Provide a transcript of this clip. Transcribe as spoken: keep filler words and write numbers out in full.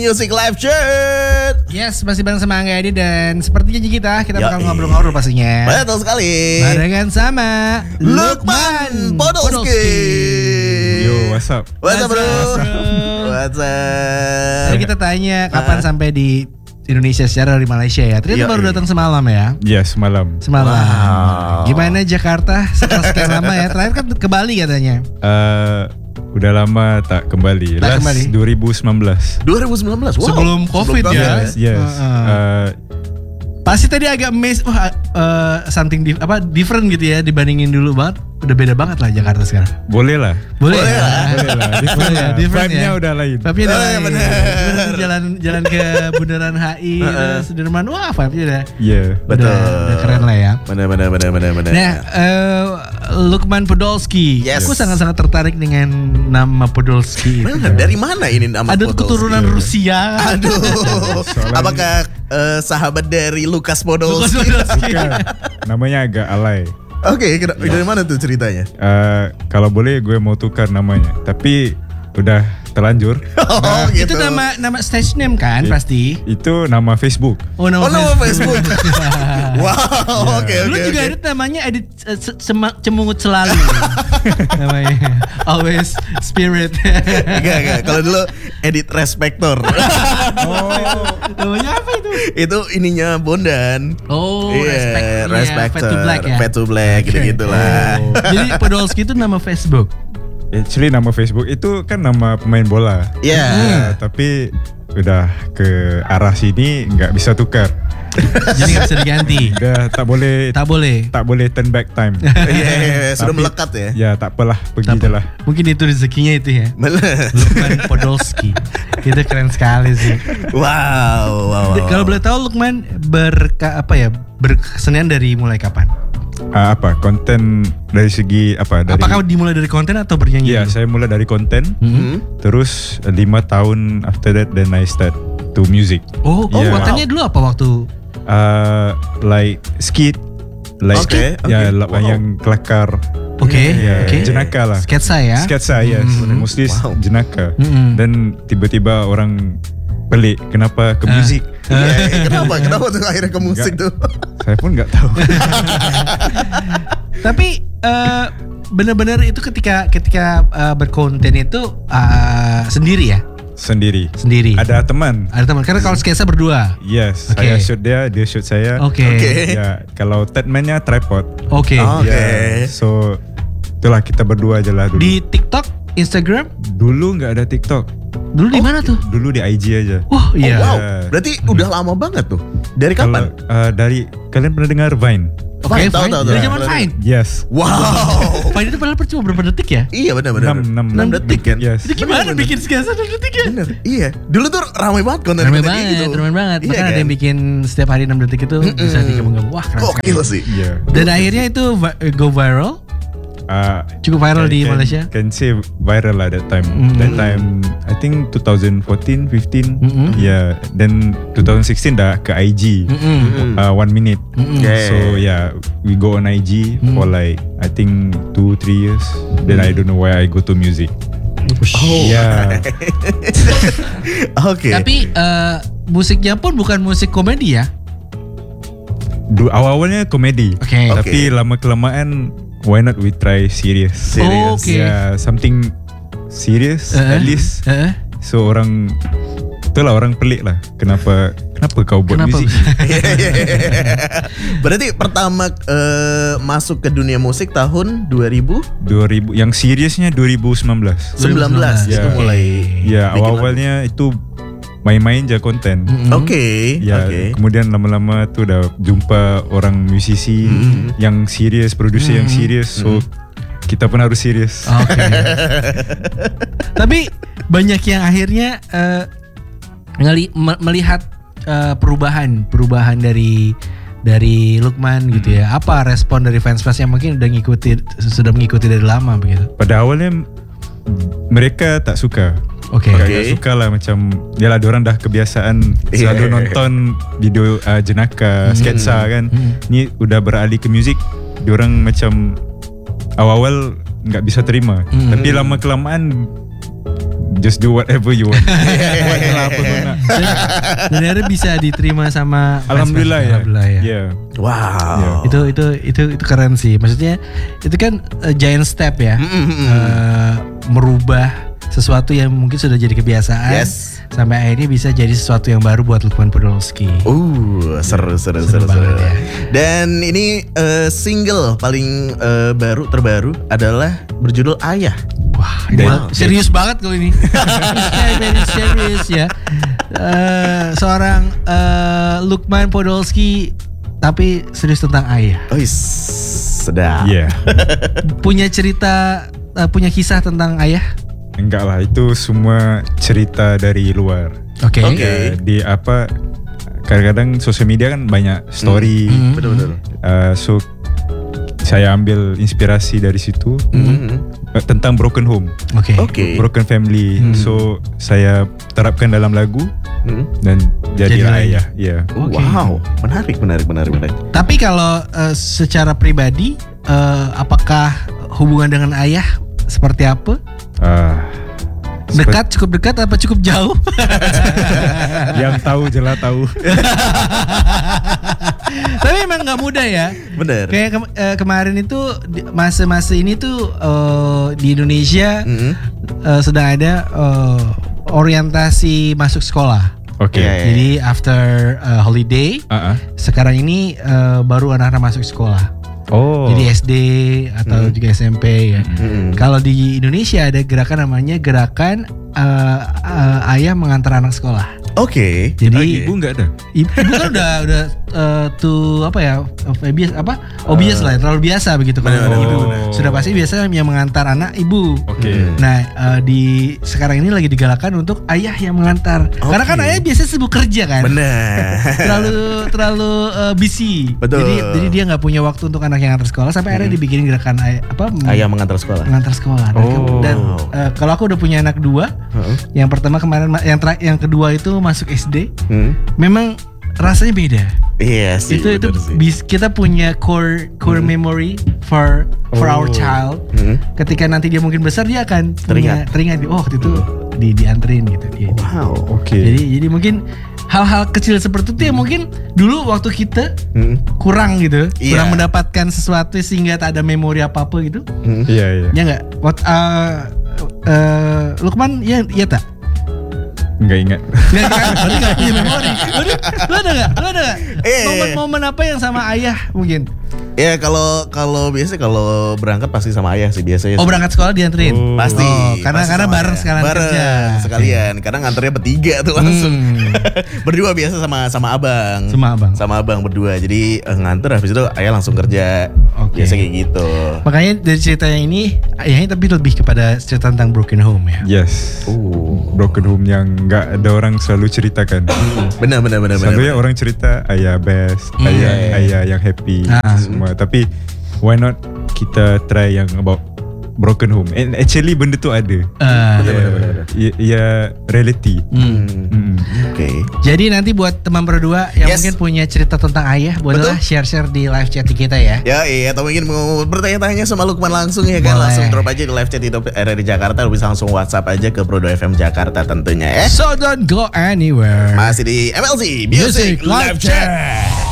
Music Live Chat. Yes, masih bareng sama Angga Edi dan seperti janji kita, kita bakal Yoi. ngobrol-ngobrol pastinya. Betul sekali. Barengan sama Lukman Podolski. Yo, what's up? What's up, bro? What's up, bro? What's up? Jadi kita tanya kapan Ah. sampai di Indonesia secara di Malaysia ya. Ternyata Yoi. baru datang semalam ya. Ya, semalam. Semalam. Wow. Gimana Jakarta setelah sekian lama ya? Terakhir kan ke Bali katanya. Uh, udah lama tak kembali. Tak Last kembali. dua ribu sembilan belas. dua ribu sembilan belas. Wow. Sebelum COVID Sebelum ya. Yes, yes. Uh-uh. Uh, Pasti tadi agak amazed, wah uh, something di, apa different gitu ya dibandingin dulu banget. Udah beda banget lah Jakarta sekarang. boleh lah. Boleh, Boleh ya? lah. Boleh lah. Different Boleh ya, lah. different Vibe-nya ya. udah lain. Vibe-nya udah Oh, lain. iya, bener. Bener, jalan jalan ke Bundaran H I, terus Sudirman, wah vibe-nya udah, Yeah. Betul. udah, udah keren lah ya. Benar, benar, benar, benar, benar. Nah, uh, Lukman Podolski, Yes. aku sangat-sangat tertarik dengan nama Podolski. itu. Benar, dari mana ini nama Ada Podolski? keturunan Rusia. Aduh. Soalnya- Apakah eh, sahabat dari Lukas Lukas Podolski? Podolski. Bukan. Namanya agak alay. Oke, kena- dari mana tuh ceritanya? Uh, kalau boleh gue mau tukar namanya, tapi udah terlanjur. Oh, Itu nama nama stage name kan Iya. pasti. Itu nama Facebook. Oh, nama, Oh, nama Facebook. Wow, oke, Lu oke, juga oke. ada namanya edit uh, se- sema- cemungut selalu namanya. Always spirit. Enggak, enggak. Kalau dulu edit Respektor. Oh, namanya apa itu? Itu ininya Bondan. Oh, Iya, respect, iya, Respektor. Fade to Black ya. Fade to Black, gitu-gitu lah. Oh. Jadi Podolski itu nama Facebook. Actually nama Facebook itu kan nama pemain bola. Iya. Ya, tapi udah ke arah sini nggak bisa tukar. Jadi nggak bisa diganti. Udah tak boleh Tak boleh. tak boleh turn back time. Iya, iya, iya, sudah Tapi- melekat ya. Ya tak apalah, pergi Tak je apa. lah. Mungkin itu rezekinya itu ya. Bener. Lukman Podolski. Itu keren sekali sih. Wow, wow, wow. Kalau boleh tahu Lukman berka apa ya? Berkesenian dari mulai kapan? Ah, apa konten dari segi apa dari? Apakah dimulai dari konten atau bernyanyi? Ya, dulu? saya mulai dari konten. Hmm. Terus lima tahun after that then I start to music. Oh, oh Yeah. kontennya dulu apa waktu? Uh, like skit, like Oke, ya oke. la- Wow. yang kelakar. Oke, Ya, oke. jenaka lah. Sketsa ya. Sketsa, yes. Hmm. Mostly Wow. jenaka. Hmm. Dan tiba-tiba orang pelik kenapa ke Ah. musik. Iya, iya, kenapa? Kenapa tuh akhirnya ke musik Enggak. tuh? Saya pun nggak tahu. Tapi eh, benar-benar itu ketika ketika eh, berkonten itu eh, sendiri ya, Sendiri. sendiri. Ada teman. Ada teman. Karena kalau sketsa berdua. Yes, Oke. saya shoot dia, dia shoot saya. Oke. Oke. Ya, kalau Tedman-nya tripod. Oke. Oh. Oke. Ya, so itulah kita berdua aja lah dulu. Di TikTok, Instagram, Dulu nggak ada TikTok. dulu di mana tuh? Dulu di I G aja. Wah, Oh, iya. wow. Berarti udah lama banget tuh. Dari Kalau kapan? uh, dari kalian pernah dengar Vine? Oke, Fine, tahu, Vine. tahu, Dari tahu. zaman Vine. Yes. Wow. Vine itu padahal cuma berapa detik ya? Iya, benar, benar. Enam, enam, enam detik kan? Yes. Itu gimana Bener, bener. bikin sketsa enam detik ya? Bener. Iya. Dulu tuh ramai banget konten Ramai konten banget, gitu. ramai banget. Iya, Bahkan kan? ada yang bikin setiap hari enam detik itu bisa digabung-gabung. Wah, keren sekali. Gokil sih. Yeah. Dan akhirnya itu vi- go viral. Uh, Cukup viral di can, Malaysia. Can say viral lah that time. Mm. That time I think twenty fourteen, fifteen. Mm-mm. Yeah. Then twenty sixteen dah ke I G. Mm-mm. Uh, one minute. Mm-mm. Yeah. So yeah, we go on I G Mm. for like I think two three years. Then I don't know why I go to music. Oh. Yeah. Oke. Tapi eh, musiknya pun bukan musik komedi ya. Du, awal-awalnya komedi. Oke. Tapi lama kelamaan why not we try serious? Serious. Oke. Yeah, something serious Eh, at least. eh, So orang itulah orang pelik lah. Kenapa kenapa kau buat Kenapa? musik? Berarti pertama eh, masuk ke dunia musik tahun dua ribu dua ribu yang seriusnya dua ribu sembilan belas. sembilan belas Ya. itu mulai. Ya, bikin awal-awalnya itu main-main aja konten. Mm-mm. lagu. Oke. Ya, Oke. kemudian lama-lama tuh udah jumpa orang musisi Mm. yang serius, produser yang Mm. serius. So kita pun harus serius. Oke. Tapi banyak yang akhirnya eh, ngeli- me- melihat eh, perubahan, perubahan dari dari Lukman gitu ya. Apa respon dari fans-fans yang mungkin udah ngikuti, sudah mengikuti dari lama begitu? Pada awalnya mereka tak suka. Oke. Oke. Agak suka lah macam yalah diorang dah kebiasaan selalu Yeah. nonton video uh, jenaka, sketsa kan. Hmm. Ni udah beralih ke muzik, diorang macam awal-awal nggak bisa terima. Hmm. Tapi lama kelamaan just do whatever you want. Buatlah apa kau nak. Dan, dan akhirnya bisa diterima sama Alhamdulillah fans-fans. ya. Alhamdulillah ya. Yeah. Wow. Itu itu itu itu keren sih. Maksudnya itu kan uh, giant step ya. Mm-mm. Uh, merubah sesuatu yang mungkin sudah jadi kebiasaan. Yes. Sampai akhirnya bisa jadi sesuatu yang baru buat Lukman Podolski. Uh, seru seru Seru seru. seru. banget ya. Dan ini eh, single paling eh, baru terbaru adalah berjudul Ayah. Wah, ini Wow. serius banget kalau ini. Very, very serius ya. Eh, seorang eh, Lukman Podolski tapi serius tentang ayah. Oh, is, sedap. Yeah. Punya cerita, eh, punya kisah tentang ayah. Enggak lah, itu semua cerita dari luar. Oke. Oke. Ya, di apa? Kadang-kadang sosial media kan banyak story. Hmm. Betul betul. Uh, so saya ambil inspirasi dari situ Mhm. uh, tentang broken home, Oke. Oke. broken family. Hmm. So saya terapkan dalam lagu Mhm. dan jadilah Jadilah ayah. Ya. Oh, Oke. wow, menarik menarik menarik menarik. Tapi kalau eh, secara pribadi, eh, apakah hubungan dengan ayah seperti apa? Uh, Dekat, cukup dekat, apa cukup jauh? yang tahu jelas tahu. Tapi emang nggak mudah ya. Bener. Kayak ke- eh, kemarin itu di- masa-masa ini tuh eh, di Indonesia Mhm. eh, sedang ada eh, orientasi masuk sekolah. Oke. Iya, iya. Jadi after eh, holiday, Uh-uh. sekarang ini eh, baru anak-anak masuk sekolah. Oh. Jadi S D atau Hmm. juga S M P ya. Mhm. Kalau di Indonesia ada gerakan namanya gerakan eh, eh, ayah mengantar anak sekolah. Oke. Jadi Ah, ibu enggak ada. Ibu kan udah udah uh, tuh apa ya bias apa obvious lah terlalu biasa begitu kalau Benar, benar, ibu benar. sudah pasti biasa yang mengantar anak ibu. Oke. Hmm. Nah uh, di sekarang ini lagi digalakan untuk ayah yang mengantar karena kan Oke. ayah biasanya sibuk kerja kan. Bener. terlalu terlalu uh, busy. Betul. Jadi jadi dia nggak punya waktu untuk anak yang antar sekolah sampai akhirnya dibikin gerakan ayah, apa Ayah mengantar sekolah. mengantar sekolah. Dan, Oh. dan uh, kalau aku udah punya anak dua, Heeh. yang pertama kemarin ma- yang tera- yang kedua itu masuk S D. Hmm. Memang rasanya beda. Iya sih. itu itu bener sih. bis- kita punya core core memory for for Oh. our child. Mhm. Ketika nanti dia mungkin besar dia akan punya Teringat. teringat. Oh waktu itu di dianterin gitu dia. Wow. Oke. Jadi jadi mungkin hal-hal kecil seperti itu ya mungkin dulu waktu kita Mhm. kurang gitu, Iya. kurang mendapatkan sesuatu sehingga tak ada memori apa apa gitu. Mhm. Iya, iya. Ya nggak? What uh, uh, Lukman ya ya tak? Enggak ingat. Nggak kan? Berarti nggak punya memori. Lu, lu ada nggak? Lu ada nggak? Eh. Momen-momen apa yang sama ayah mungkin? Ya kalau kalau biasa kalau berangkat pasti sama ayah sih biasanya. Oh sih. berangkat sekolah dianterin? Oh. Pasti. Oh, karena pasti karena sama bareng ayah. sekalian bareng kerja. sekalian. Kadang nganternya bertiga tuh langsung. Hmm. Berdua biasa sama sama abang. Sama abang. Sama abang berdua. Jadi eh, nganter habis itu ayah langsung kerja. Oke. Biasa kayak gitu. Makanya dari cerita yang ini ayahnya tapi lebih kepada cerita tentang broken home ya. Yes. Uh. Broken home yang enggak ada orang selalu ceritakan. Benar benar benar benar. Selalunya orang cerita ayah best, Hmm. ayah Iya, iya. ayah yang happy Ah. semua. Tapi why not kita try yang about broken home? And actually benda tu ada. Uh, Benar, benar, benar, benar. Ya, ya reality. hmm. Hmm. Oke. Jadi nanti buat teman berdua yang Yes. mungkin punya cerita tentang ayah, bolehlah Betul. share-share di live chat kita ya. Ya iya atau mungkin mau bertanya-tanya sama Lukman langsung ya kan. Boleh. Langsung drop aja di live chat itu R R I Jakarta. Lu bisa langsung WhatsApp aja ke Prodo F M Jakarta tentunya ya. So don't go anywhere. Masih di M L C Music, Music Live Live Chat.